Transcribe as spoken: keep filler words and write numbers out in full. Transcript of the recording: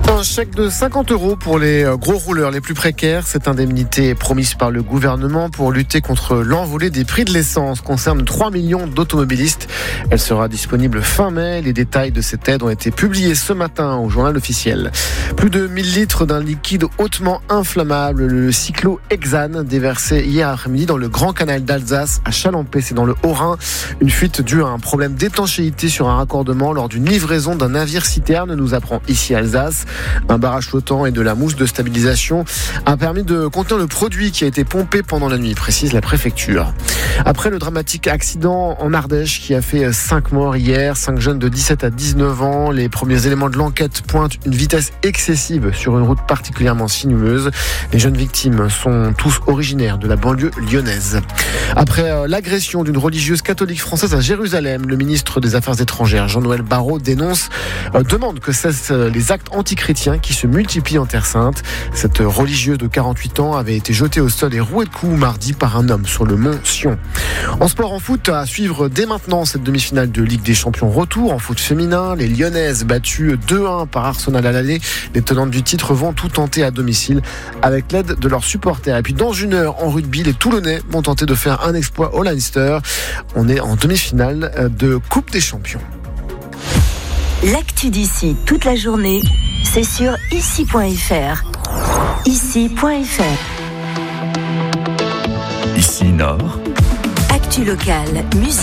Un chèque de cinquante euros pour les gros rouleurs les plus précaires. Cette indemnité promise par le gouvernement pour lutter contre l'envolée des prix de l'essence concerne trois millions d'automobilistes. Elle sera disponible fin mai. Les détails de cette aide ont été publiés ce matin au journal officiel. Plus de mille litres d'un liquide hautement inflammable, le cyclohexane, déversé hier après-midi dans le Grand Canal d'Alsace à Chalampé, c'est dans le Haut-Rhin. Une fuite due à un problème d'étanchéité sur un raccordement lors d'une livraison d'un navire-citerne, nous apprend ici Alsace. Un barrage flottant et de la mousse de stabilisation a permis de contenir le produit qui a été pompé pendant la nuit, précise la préfecture. Après le dramatique accident en Ardèche qui a fait cinq morts hier, cinq jeunes de dix-sept à dix-neuf ans, les premiers éléments de l'enquête pointent une vitesse excessive sur une route particulièrement sinueuse. Les jeunes victimes sont tous originaires de la banlieue lyonnaise. Après l'agression d'une religieuse catholique française à Jérusalem, le ministre des Affaires étrangères, Jean-Noël Barrot, dénonce, euh, demande que cessent les actes antichrétiens qui se multiplient en Terre Sainte. Cette religieuse de quarante-huit ans avait été jetée au sol et rouée de coups mardi par un homme sur le mont Sion. En sport, en foot, à suivre dès maintenant cette demi-finale de Ligue des Champions retour en foot féminin. Les Lyonnaises battues deux un par Arsenal à l'aller. Les tenantes du titre vont tout tenter à domicile avec l'aide de leurs supporters. Et puis dans une heure en rugby, les Toulonnais vont tenter de faire un exploit au Leinster. On est en demi-finale de Coupe des Champions. L'actu d'ici toute la journée, c'est sur ici point f r. ici point f r. Ici Nord. Actu locale, musique.